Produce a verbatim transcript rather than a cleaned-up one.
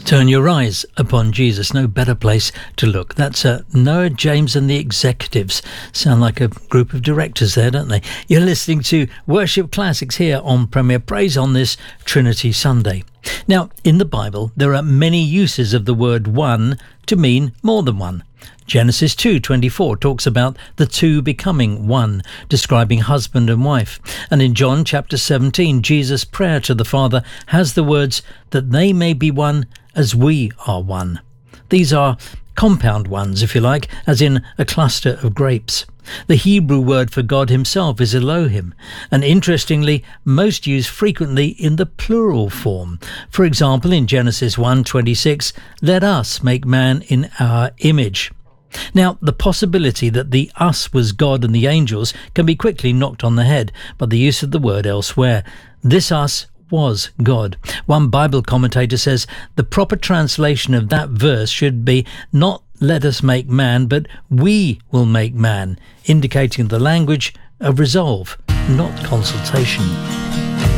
Turn your eyes upon Jesus. No better place to look. That's uh, Noah, James and the Executives. Sound like a group of directors there, don't they? You're listening to Worship Classics here on Premier Praise on this Trinity Sunday. Now, in the Bible, there are many uses of the word one to mean more than one. Genesis two twenty-four talks about the two becoming one, describing husband and wife. And in John chapter seventeen, Jesus' prayer to the Father has the words, that they may be one as we are one. These are compound ones, if you like, as in a cluster of grapes. The Hebrew word for God himself is Elohim, and interestingly, most used frequently in the plural form. For example, in Genesis one twenty-six, let us make man in our image. Now, the possibility that the us was God and the angels can be quickly knocked on the head by the use of the word elsewhere. This us was God. One Bible commentator says the proper translation of that verse should be not let us make man, but we will make man, indicating the language of resolve, not consultation.